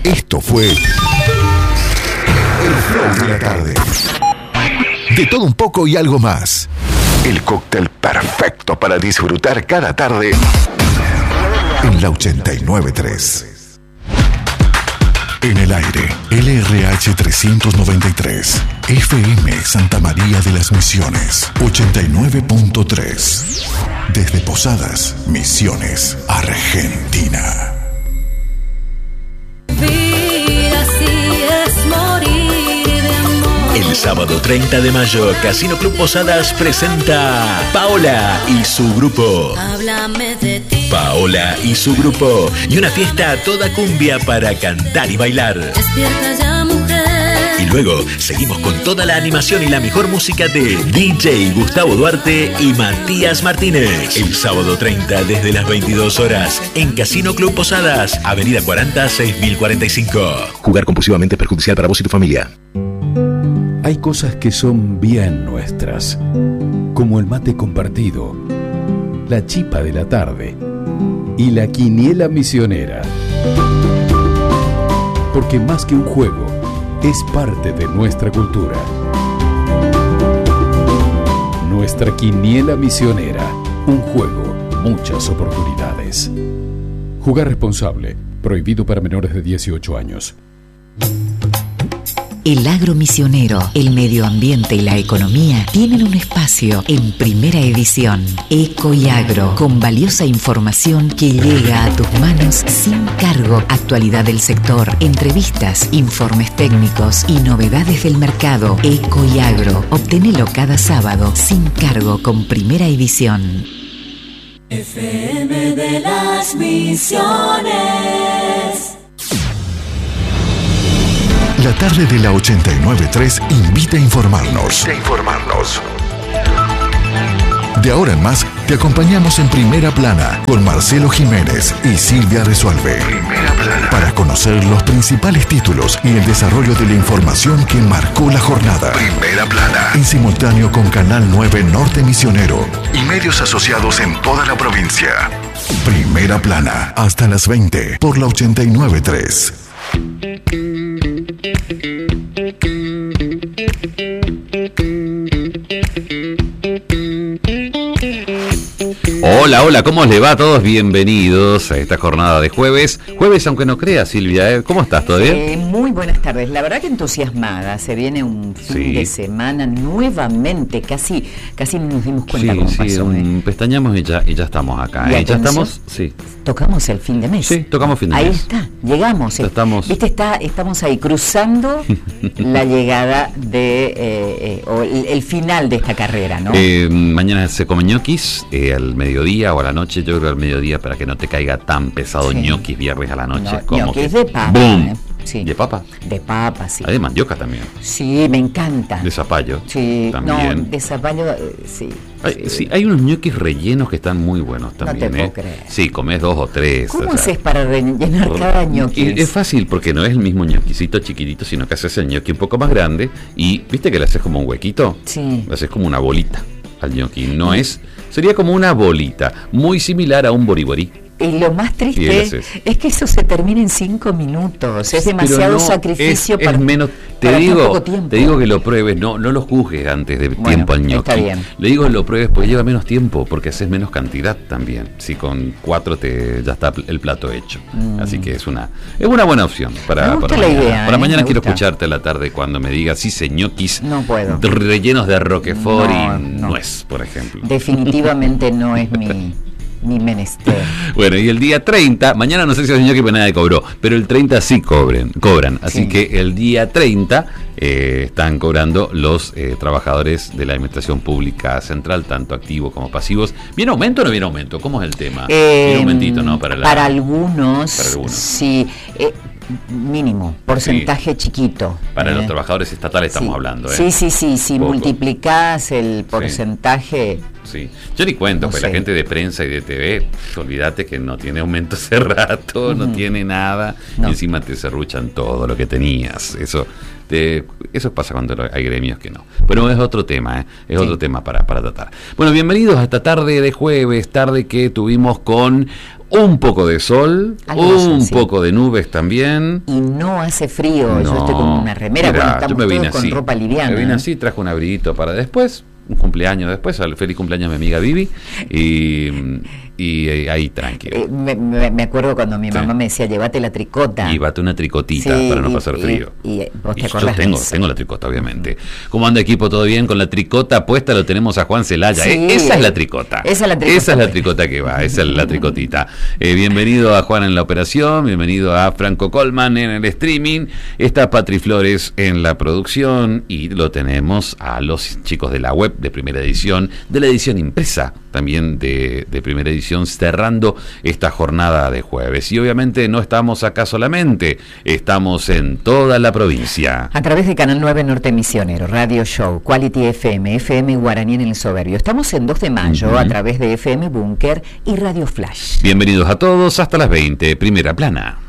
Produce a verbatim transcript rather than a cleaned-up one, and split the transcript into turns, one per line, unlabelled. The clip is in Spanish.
Esto fue El Flow de la Tarde. De todo un poco y algo más. El cóctel perfecto para disfrutar cada tarde en la ochenta y nueve punto tres. En el aire, L R H trescientos noventa y tres, F M Santa María de las Misiones, ochenta y nueve punto tres. Desde Posadas, Misiones, Argentina.
Vivir así es morir de amor.
El sábado treinta de mayo, Casino Club Posadas presenta Paola y su grupo.
Háblame de ti.
Paola y su grupo. Y una fiesta a toda cumbia para cantar y bailar.
Despierta ya, mujer.
Y luego seguimos con toda la animación y la mejor música de D J Gustavo Duarte y Matías Martínez. El sábado treinta desde las veintidós horas en Casino Club Posadas, Avenida cuarenta, seis mil cuarenta y cinco. Jugar compulsivamente es perjudicial para vos y tu familia.
Hay cosas que son bien nuestras, como el mate compartido, la chipa de la tarde y la quiniela misionera. Porque más que un juego, es parte de nuestra cultura. Nuestra quiniela misionera, un juego, muchas oportunidades. Jugar responsable, prohibido para menores de dieciocho años.
El agro misionero, el medio ambiente y la economía tienen un espacio en primera edición. Eco y Agro, con valiosa información que llega a tus manos sin cargo. Actualidad del sector, entrevistas, informes técnicos y novedades del mercado. Eco y Agro, obtenelo cada sábado sin cargo con primera edición.
F M de las Misiones.
La tarde de la ochenta y nueve punto tres invita a informarnos. Invita a informarnos. De ahora en más, te acompañamos en Primera Plana con Marcelo Jiménez y Silvia Resuelve. Primera Plana. Para conocer los principales títulos y el desarrollo de la información que marcó la jornada. Primera Plana. En simultáneo con Canal nueve Norte Misionero y medios asociados en toda la provincia. Primera Plana. Hasta las veinte por la ochenta y nueve punto tres.
Hola, hola, ¿cómo les va a todos? Bienvenidos a esta jornada de jueves. Jueves, aunque no creas, Silvia, ¿eh? ¿Cómo estás? ¿Todo bien?
Eh, muy buenas tardes. La verdad que entusiasmada. Se viene un fin
Sí.
de semana nuevamente. Casi casi nos dimos cuenta
Sí,
cómo
sí,
pasó.
un,
¿eh?
pestañamos y ya, y ya estamos acá.
Y
¿eh? Ya
atención,
estamos, sí.
Tocamos el fin de mes.
Sí, tocamos fin de
ahí
mes.
está, llegamos.
Ya estamos.
Viste, está, estamos ahí cruzando la llegada de eh, eh, o el, el final de esta carrera, ¿no?
Eh, mañana se come ñoquis eh, al mediodía o a la noche, yo creo al mediodía para que no te caiga tan pesado
Sí.
ñoquis viernes a la noche.
No,
como
ñoquis
que
de papa,
¡boom!
¿eh? Sí.
¿De papa?
De papa, sí.
Hay de mandioca también.
Sí, me encanta.
De zapallo.
Sí,
también.
no, de zapallo, eh, sí.
Hay,
sí.
sí, hay unos ñoquis rellenos que están muy buenos también.
te puedo
¿eh?
creer.
Sí, comes dos o tres.
¿Cómo
o sea,
haces para rellenar cada ñoqui?
Y es fácil porque no es el mismo ñoquisito chiquitito, sino que haces el ñoqui un poco más grande y viste que le haces como un huequito.
Sí.
Le haces como una bolita al ñoqui. No es, sería como una bolita, muy similar a un boriborí.
Y lo más
Y él
triste
hace eso.
es que eso se termina en cinco minutos. Es demasiado
Pero no,
sacrificio
es,
para,
es menos, te
para tan
digo,
poco tiempo.
te digo que lo pruebes, no, no lo juzgues antes de
Bueno,
tiempo al ñoqui.
está bien.
Le digo que lo pruebes porque lleva menos tiempo, porque haces menos cantidad también. Si con cuatro te ya está el plato hecho.
Mm.
Así que es una, es una buena opción para,
Me gusta
para
la
mañana.
idea,
para
¿eh?
mañana
Me
quiero
gusta.
escucharte a la tarde cuando me digas si se ñoquis
No puedo.
rellenos de roquefort
No,
y
no.
nuez, por ejemplo.
Definitivamente no es mi, mi menester.
Bueno, y el día treinta, mañana no sé si el señor que nadie cobró, pero el treinta sí cobren, cobran. Así
Sí.
que el día treinta eh, están cobrando los eh, trabajadores de la Administración Pública Central, tanto activos como pasivos. ¿Viene aumento o no viene aumento? ¿Cómo es el tema?
Eh,
viene aumentito, ¿no? Para, la,
para algunos,
para algunos.
sí. Eh, mínimo, porcentaje chiquito.
para
¿eh?
los trabajadores estatales estamos
Sí.
hablando, ¿eh?
Sí, sí, sí, si
Poco.
multiplicás el porcentaje.
Sí, yo ni cuento,
No
pues
sé.
la gente de prensa y de T V, olvídate que no tiene aumento hace rato, no
Ujú.
tiene nada,
No.
y encima te serruchan todo lo que tenías. Eso te, eso pasa cuando hay gremios que no. Pero es otro tema, ¿eh? es
Sí.
otro tema para, para tratar. Bueno, bienvenidos a esta tarde de jueves, tarde que tuvimos con un poco de sol,
Algo de sol,
un
sí.
poco de nubes también.
Y no hace frío,
No,
yo estoy con una remera,
mirá,
bueno,
yo
estamos
me vine
todos con
así.
ropa liviana.
Me vine
¿eh?
así, traje un abriguito para después, un cumpleaños después, al feliz cumpleaños a mi amiga Vivi, y, y eh, ahí tranquilo.
Eh, me, me- me acuerdo cuando mi
Sí.
mamá me decía, llévate la tricota.
Llévate una tricotita
Sí,
para no
y-
pasar
y-
frío.
y, ¿vos te
Y yo
acordás de
tengo,
eso?
tengo la tricota, obviamente. ¿Cómo anda equipo? ¿Todo bien? Con la tricota puesta lo tenemos a Juan Celaya.
Sí,
Eh, esa es la
eh,
tricota.
esa es la tricota.
Esa es la tricota que va, esa es la tricotita. Eh, bienvenido a Juan en la operación, bienvenido a Franco Colman en el streaming. Está Patri Flores en la producción y lo tenemos a los chicos de la web de Primera Edición, de la edición impresa también de, de Primera Edición, cerrando esta jornada de jueves. Y obviamente no estamos acá solamente, estamos en toda la provincia.
A través de Canal nueve Norte Misionero, Radio Show, Quality F M, F M Guaraní en el Soberbio. Estamos en dos de mayo
Ujú.
a través de F M Búnker y Radio Flash.
Bienvenidos a todos hasta las veinte, Primera Plana.